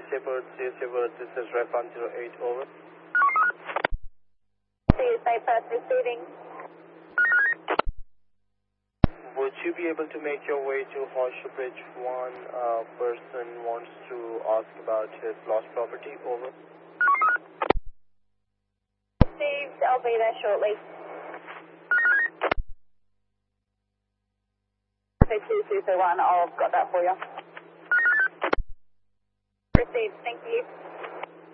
CSA Bird, this is Ref 108, over. CSA Perth receiving. Would you be able to make your way to Horseshoe Bridge? One person wants to ask about his lost property, over. Received, I'll be there shortly. CSA 1, I've got that for you. Received, thank you.